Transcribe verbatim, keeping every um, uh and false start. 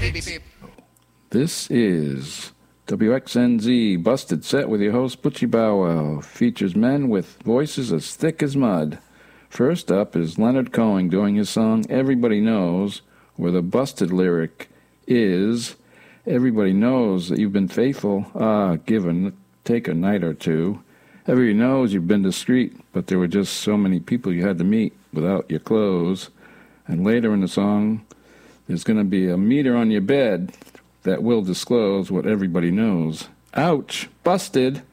This is W X N Z Busted Set with your host Butchie Bow Wow. Features men with voices as thick as mud. First up is Leonard Cohen doing his song Everybody Knows, where the busted lyric is, everybody knows that you've been faithful, ah, give a, take a night or two. Everybody knows you've been discreet, but there were just so many people you had to meet without your clothes. And later in the song, there's going to be a meter on your bed that will disclose what everybody knows. Ouch! Busted!